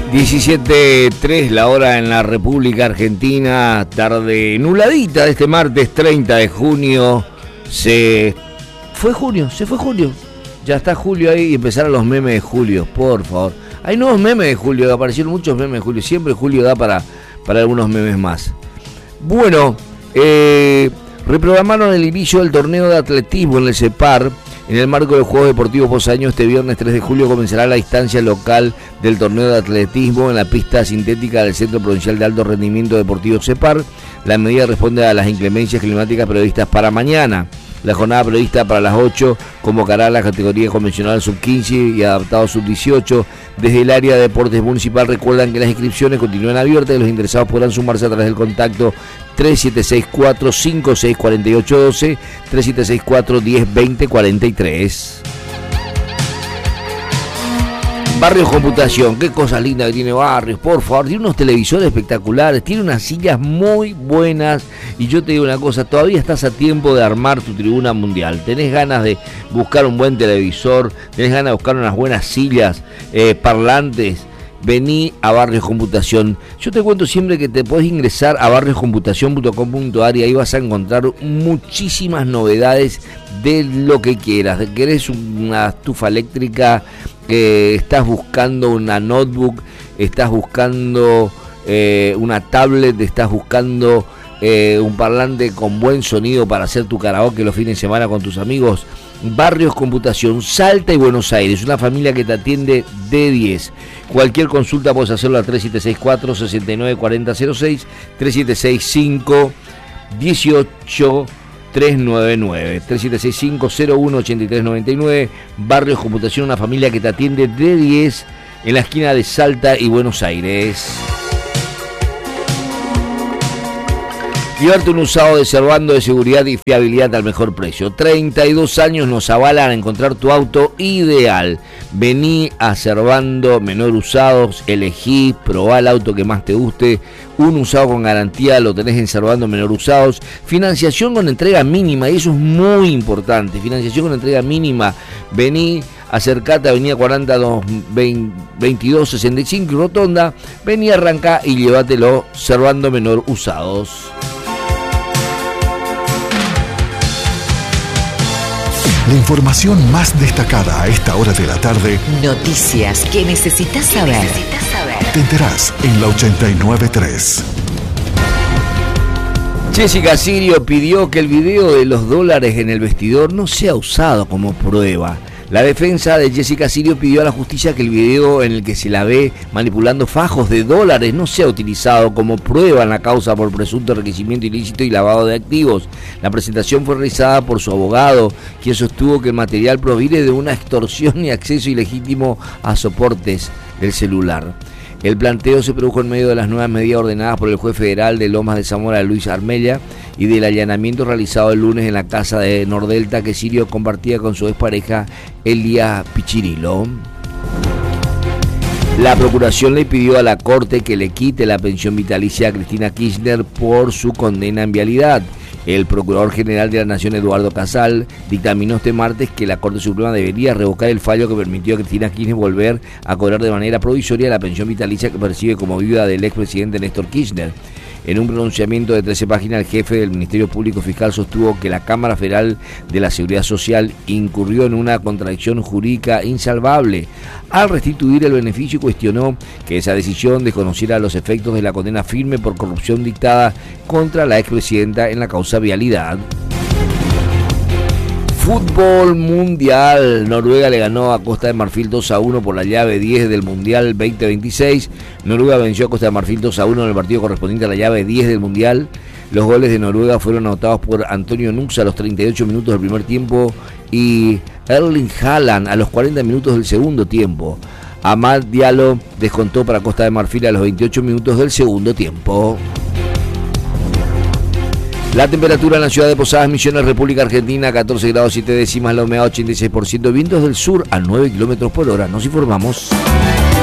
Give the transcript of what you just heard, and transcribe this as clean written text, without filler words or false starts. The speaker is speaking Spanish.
17:03 la hora en la República Argentina, tarde nubladita de este martes 30 de junio. Se fue junio. Ya está julio ahí y empezaron los memes de julio, por favor. Hay nuevos memes de julio, aparecieron muchos memes de julio. Siempre julio da para algunos memes más. Bueno, reprogramaron el inicio del torneo de atletismo en el CEPAR. En el marco de los Juegos Deportivos Posaño, este viernes 3 de julio comenzará la instancia local del torneo de atletismo en la pista sintética del Centro Provincial de Alto Rendimiento Deportivo CEPAR. La medida responde a las inclemencias climáticas previstas para mañana. La jornada prevista para las 8 convocará a la categoría convencional sub-15 y adaptado sub-18. Desde el área de deportes municipal recuerdan que las inscripciones continúan abiertas y los interesados podrán sumarse a través del contacto 3764-564812, 3764-102043. Barrios Computación, qué cosa linda que tiene Barrios, por favor, tiene unos televisores espectaculares, tiene unas sillas muy buenas y yo te digo una cosa, todavía estás a tiempo de armar tu tribuna mundial, tenés ganas de buscar un buen televisor, tenés ganas de buscar unas buenas sillas, parlantes, vení a Barrios Computación. Yo te cuento siempre que te podés ingresar a barrioscomputacion.com.ar y ahí vas a encontrar muchísimas novedades de lo que quieras. ¿Querés una estufa eléctrica? ¿Estás buscando una notebook? ¿Estás buscando una tablet? ¿Estás buscando un parlante con buen sonido para hacer tu karaoke los fines de semana con tus amigos? Barrios Computación, Salta y Buenos Aires, una familia que te atiende de 10. Cualquier consulta puedes hacerlo al 3764-694006, 3765-18 399, 3765-018399. Barrios Computación, una familia que te atiende de 10 en la esquina de Salta y Buenos Aires. Llevarte un usado de Servando de seguridad y fiabilidad al mejor precio. 32 años nos avalan a encontrar tu auto ideal. Vení a Servando Menor Usados, elegí, probá el auto que más te guste. Un usado con garantía lo tenés en Servando Menor Usados. Financiación con entrega mínima, y eso es muy importante. Financiación con entrega mínima. Vení, acercate a Avenida 40 2265 Rotonda. Vení, arrancá y llévatelo. Servando Menor Usados. La información más destacada a esta hora de la tarde. Noticias que necesitas saber. Te enterás en la 89.3. Jessica Sirio pidió que el video de los dólares en el vestidor no sea usado como prueba. La defensa de Jessica Sirio pidió a la justicia que el video en el que se la ve manipulando fajos de dólares no sea utilizado como prueba en la causa por presunto enriquecimiento ilícito y lavado de activos. La presentación fue realizada por su abogado, quien sostuvo que el material proviene de una extorsión y acceso ilegítimo a soportes del celular. El planteo se produjo en medio de las nuevas medidas ordenadas por el juez federal de Lomas de Zamora, Luis Armella, y del allanamiento realizado el lunes en la casa de Nordelta que Sirio compartía con su expareja Elia Pichirilo. La Procuración le pidió a la Corte que le quite la pensión vitalicia a Cristina Kirchner por su condena en vialidad. El Procurador General de la Nación, Eduardo Casal, dictaminó este martes que la Corte Suprema debería revocar el fallo que permitió a Cristina Kirchner volver a cobrar de manera provisoria la pensión vitalicia que percibe como viuda del expresidente Néstor Kirchner. En un pronunciamiento de 13 páginas, el jefe del Ministerio Público Fiscal sostuvo que la Cámara Federal de la Seguridad Social incurrió en una contradicción jurídica insalvable al restituir el beneficio y cuestionó que esa decisión desconociera los efectos de la condena firme por corrupción dictada contra la expresidenta en la causa vialidad. Fútbol mundial. Noruega le ganó a Costa de Marfil 2-1 por la llave 10 del Mundial 2026. Noruega venció a Costa de Marfil 2-1 en el partido correspondiente a la llave 10 del Mundial. Los goles de Noruega fueron anotados por Antonio Nuxa a los 38 minutos del primer tiempo y Erling Haaland a los 40 minutos del segundo tiempo. Amad Diallo descontó para Costa de Marfil a los 28 minutos del segundo tiempo. La temperatura en la ciudad de Posadas Misiones, República Argentina, 14 grados 7 décimas, la humedad 86%, vientos del sur a 9 kilómetros por hora. Nos informamos.